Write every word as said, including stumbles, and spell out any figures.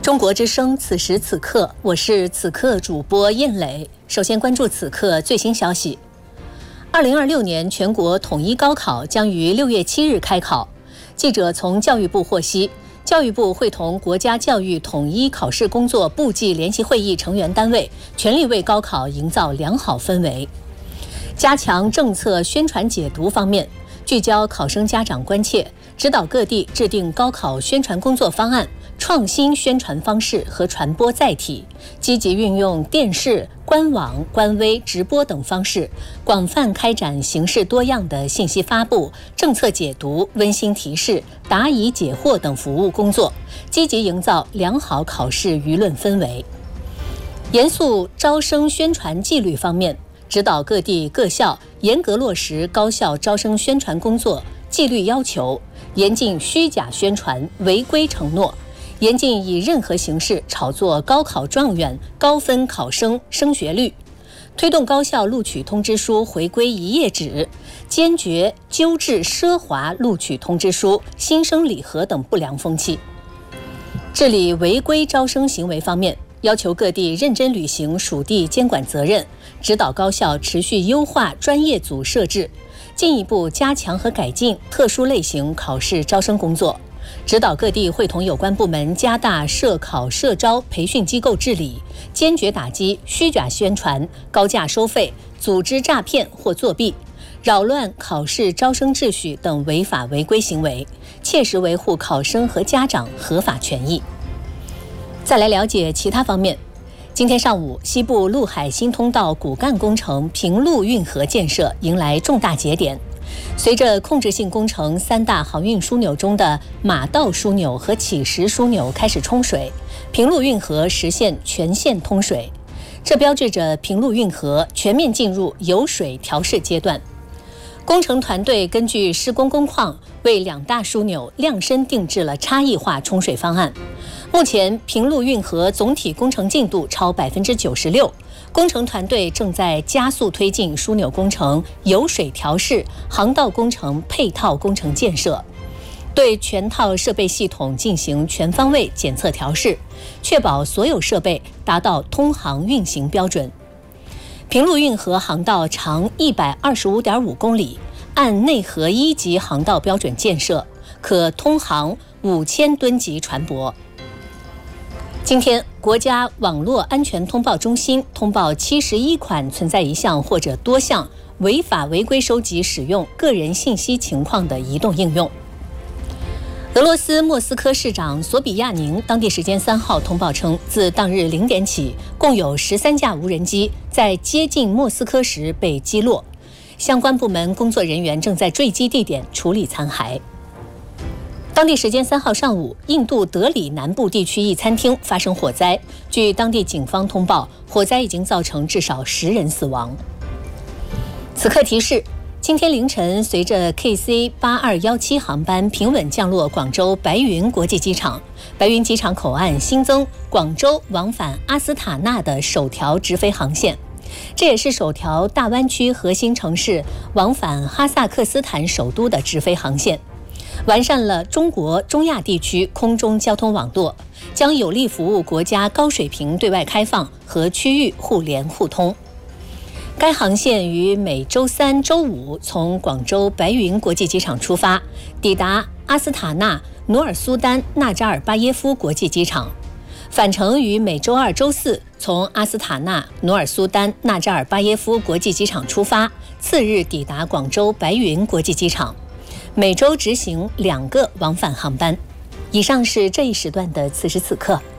中国之声，此时此刻，我是此刻主播燕磊。首先关注此刻最新消息。二零二六年全国统一高考将于六月七日开考。记者从教育部获悉，教育部会同国家教育统一考试工作部际联席会议成员单位，全力为高考营造良好氛围。加强政策宣传解读方面，聚焦考生家长关切，指导各地制定高考宣传工作方案，创新宣传方式和传播载体，积极运用电视、官网、官微、直播等方式，广泛开展形式多样的信息发布、政策解读、温馨提示、答疑解惑等服务工作，积极营造良好考试舆论氛围。严肃招生宣传纪律方面，指导各地各校严格落实高校招生宣传工作纪律要求，严禁虚假宣传、违规承诺，严禁以任何形式炒作高考状元、高分考生升学率，推动高校录取通知书回归一页纸，坚决纠治奢华录取通知书、新生礼盒等不良风气。治理违规招生行为方面，要求各地认真履行属地监管责任，指导高校持续优化专业组设置，进一步加强和改进特殊类型考试招生工作，指导各地会同有关部门加大涉考涉招培训机构治理，坚决打击虚假宣传、高价收费、组织诈骗或作弊、扰乱考试招生秩序等违法违规行为，切实维护考生和家长合法权益。再来了解其他方面。今天上午，西部陆海新通道骨干工程平陆运河建设迎来重大节点。随着控制性工程三大航运枢纽中的马道枢纽和起石枢纽开始冲水，平陆运河实现全线通水，这标志着平陆运河全面进入有水调试阶段。工程团队根据施工工况，为两大枢纽量身定制了差异化冲水方案。目前平陆运河总体工程进度超百分之九十六，工程团队正在加速推进枢纽工程有水调试、航道工程配套工程建设，对全套设备系统进行全方位检测调试，确保所有设备达到通航运行标准。平陆运河航道长一百二十五点五公里，按内河一级航道标准建设，可通航五千吨级船舶。今天，国家网络安全通报中心通报七十一款存在一项或者多项违法违规收集使用个人信息情况的移动应用。俄罗斯莫斯科市长索比亚宁当地时间三号通报称，自当日零点起，共有十三架无人机在接近莫斯科时被击落，相关部门工作人员正在坠机地点处理残骸。当地时间三号上午，印度德里南部地区一餐厅发生火灾，据当地警方通报，火灾已经造成至少十人死亡。此刻提示，今天凌晨，随着 K C 八二一七航班平稳降落广州白云国际机场，白云机场口岸新增广州往返阿斯塔纳的首条直飞航线，这也是首条大湾区核心城市往返哈萨克斯坦首都的直飞航线，完善了中国中亚地区空中交通网络，将有力服务国家高水平对外开放和区域互联互通。该航线于每周三、周五从广州白云国际机场出发，抵达阿斯塔纳努尔苏丹纳扎尔巴耶夫国际机场，返程于每周二、周四从阿斯塔纳努尔苏丹纳扎尔巴耶夫国际机场出发，次日抵达广州白云国际机场，每周执行两个往返航班。以上是这一时段的此时此刻。